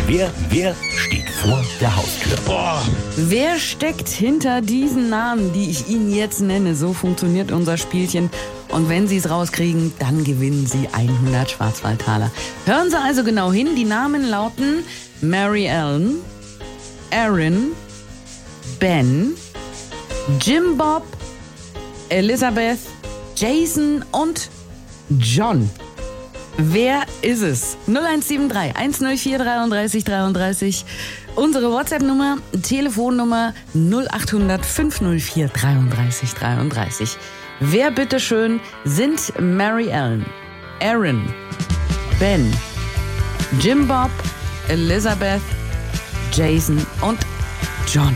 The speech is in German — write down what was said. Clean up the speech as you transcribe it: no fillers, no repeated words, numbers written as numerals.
Wer steht vor der Haustür? Wer steckt hinter diesen Namen, die ich Ihnen jetzt nenne? So funktioniert unser Spielchen. Und wenn Sie es rauskriegen, dann gewinnen Sie 100 Schwarzwaldtaler. Hören Sie also genau hin. Die Namen lauten Mary Ellen, Aaron, Ben, Jim Bob, Elizabeth, Jason und John. Wer ist es? 0173 104 33 33. Unsere WhatsApp-Nummer, Telefonnummer 0800 504 33 33. Wer bitteschön sind Mary Ellen, Aaron, Ben, Jim Bob, Elizabeth, Jason und John?